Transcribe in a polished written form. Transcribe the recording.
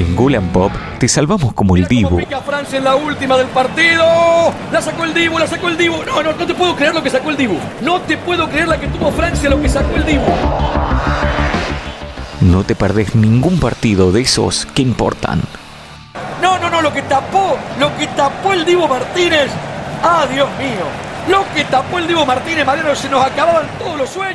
En Golan Pop te salvamos como el Dibu. Pica Francia en la última del partido. La sacó el Dibu, la sacó el Dibu. No te puedo creer lo que sacó el Dibu. No te puedo creer la que tuvo Francia, lo que sacó el Dibu. No te perdés ningún partido de esos que importan. No, lo que tapó el Dibu Martínez. Ah, Dios mío. Lo que tapó el Dibu Martínez, Mariano, se nos acababan todos los sueños.